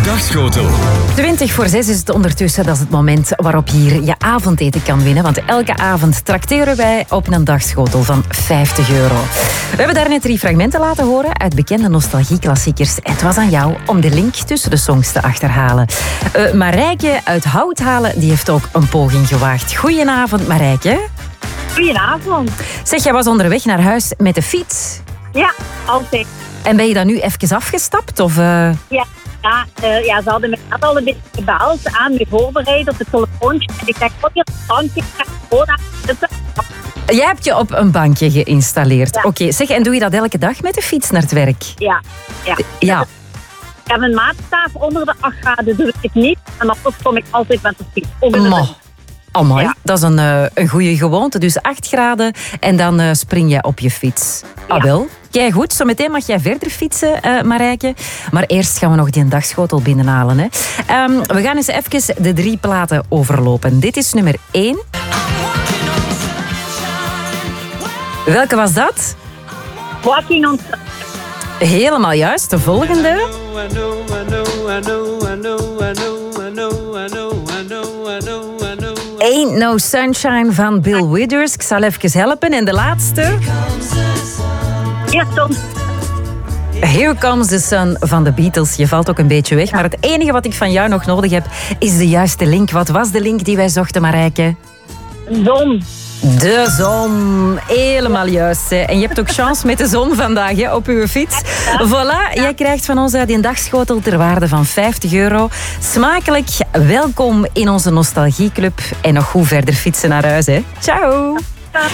Dagschotel. 5:20 is het ondertussen. Dat is het moment waarop je hier je avondeten kan winnen. Want elke avond trakteren wij op een dagschotel van €50. We hebben daarnet 3 fragmenten laten horen uit bekende nostalgieklassiekers. En het was aan jou om de link tussen de songs te achterhalen. Marijke uit Houthalen die heeft ook een poging gewaagd. Goedenavond, Marijke. Goedenavond. Zeg, jij was onderweg naar huis met de fiets. Ja, altijd. En ben je dan nu even afgestapt? Of, Ja, ze hadden me net al een beetje gebeld aan me voorbereid op het telefoontje. En ik dacht, hier een bankje, ik ga gewoon aan zitten. Jij hebt je op een bankje geïnstalleerd. Ja. Oké, zeg, en doe je dat elke dag met de fiets naar het werk? Ja. Ja. Ik heb een maatstaaf onder de 8 graden, doe ik het niet. En dan kom ik altijd met de fiets onder de Mo. wind. Amai, Ja. dat is een goede gewoonte. Dus 8 graden en dan spring jij op je fiets. Ja. Ah wel, kijk goed. Zometeen mag jij verder fietsen, Marijke. Maar eerst gaan we nog die dagschotel binnenhalen. Hè. We gaan eens even de 3 platen overlopen. Dit is nummer 1. Welke was dat? Walking on Helemaal juist, de volgende. Ain't No Sunshine van Bill Withers. Ik zal even helpen. En de laatste. Here Comes the Sun van de Beatles. Je valt ook een beetje weg. Maar het enige wat ik van jou nog nodig heb, is de juiste link. Wat was de link die wij zochten, Marijke? zon. De zon. Helemaal juist. Hè. En je hebt ook chance met de zon vandaag hè, op uw fiets. Voilà, jij krijgt van ons die dagschotel ter waarde van €50. Smakelijk welkom in onze nostalgieclub. En nog goed verder fietsen naar huis. Hè. Ciao.